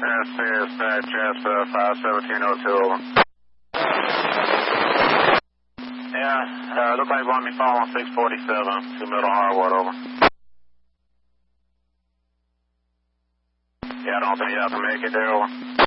Dispatch, Jasper 51702, over. Yeah, looks like you want me following 647 to Middle Harwood, over. Yeah, I don't think you have to make it there, over.